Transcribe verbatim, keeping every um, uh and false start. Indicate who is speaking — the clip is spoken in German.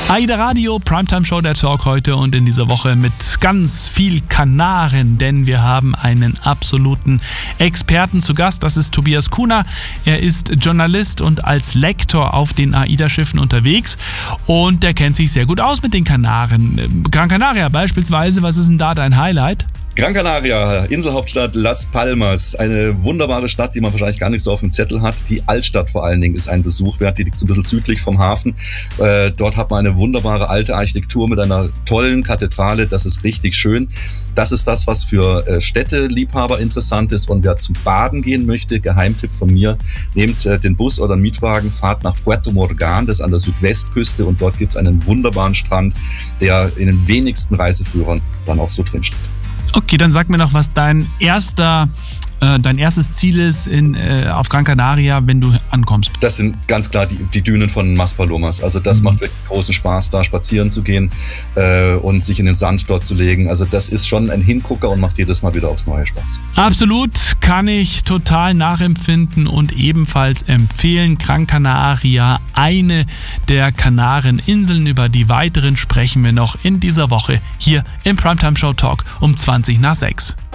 Speaker 1: AIDA Radio, Primetime Show, der Talk heute und in dieser Woche mit ganz viel Kanaren, denn wir haben einen absoluten Experten zu Gast. Das ist Tobias Kuhner. Er ist Journalist und als Lektor auf den AIDA-Schiffen unterwegs und der kennt sich sehr gut aus mit den Kanaren. Gran Canaria beispielsweise, was ist denn da dein Highlight?
Speaker 2: Gran Canaria, Inselhauptstadt Las Palmas, eine wunderbare Stadt, die man wahrscheinlich gar nicht so auf dem Zettel hat. Die Altstadt vor allen Dingen ist ein Besuch wert, die liegt so ein bisschen südlich vom Hafen. Äh, dort hat man eine wunderbare alte Architektur mit einer tollen Kathedrale, das ist richtig schön. Das ist das, was für äh, Städteliebhaber interessant ist, und wer zum Baden gehen möchte, Geheimtipp von mir, nehmt äh, den Bus oder einen Mietwagen, fahrt nach Puerto Morgan, das ist an der Südwestküste, und dort gibt es einen wunderbaren Strand, der in den wenigsten Reiseführern dann auch so drin steht.
Speaker 1: Okay, dann sag mir noch, was dein erster, äh, dein erstes Ziel ist in, äh, auf Gran Canaria, wenn du ankommst.
Speaker 2: Das sind ganz klar die, die Dünen von Maspalomas. Also das mhm. macht wirklich großen Spaß, da spazieren zu gehen äh, und sich in den Sand dort zu legen. Also das ist schon ein Hingucker und macht jedes Mal wieder aufs Neue Spaß.
Speaker 1: Absolut, kann ich total nachempfinden und ebenfalls empfehlen. Gran Canaria, eine der Kanareninseln. Über die weiteren sprechen wir noch in dieser Woche hier im Primetime Show Talk um zwanzig nach sechs.